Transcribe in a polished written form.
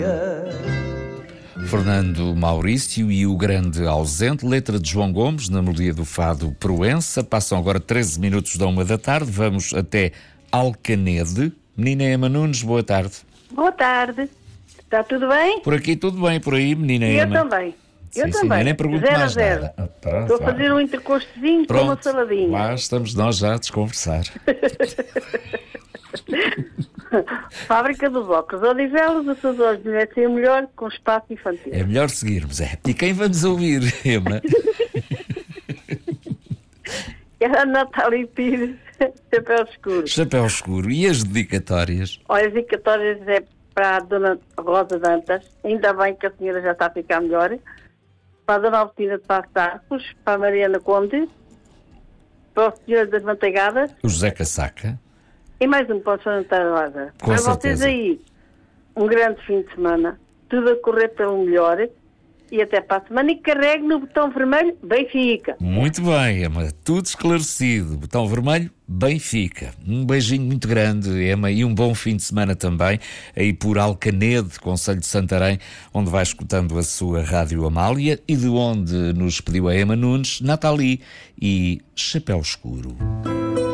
Fernando Maurício e o Grande Ausente, letra de João Gomes, na melodia do fado Proença. Passam agora 13 minutos da 1 da tarde. Vamos até Alcanede. Menina Ema Nunes, boa tarde. Boa tarde. Está tudo bem? Por aqui tudo bem, por aí, menina E Ema? eu também. Sim, Eu sim, também. nem pergunto 0 a mais 0. nada. Pronto, Estou a fazer um intercostezinho com uma saladinha. Lá estamos nós já a desconversar. Fábrica dos óculos. Odivelos, os seus olhos devem ser melhor com espaço infantil. É melhor seguirmos, é. E quem vamos ouvir, Ema? Era Natália Pires, chapéu escuro. Chapéu escuro. E as dedicatórias? Olha, as dedicatórias é para a Dona Rosa Dantas. Ainda bem que a senhora já está a ficar melhor. Para a Dona Albertina de Passos Arcos, para a Mariana Conde, para o Senhor das Manteigadas. O José Casaca. E mais um para o Sr. António Rosa. Com Para certeza. vocês aí, um grande fim de semana. Tudo a correr pelo melhor. E até para a semana. E carregue no botão vermelho Benfica. Muito bem, Ema. Tudo esclarecido. Botão vermelho, Benfica. Um beijinho muito grande, Ema, e um bom fim de semana também, aí por Alcanede, concelho de Santarém, onde vai escutando a sua Rádio Amália e de onde nos pediu a Ema Nunes, Nathalie e Chapéu Escuro.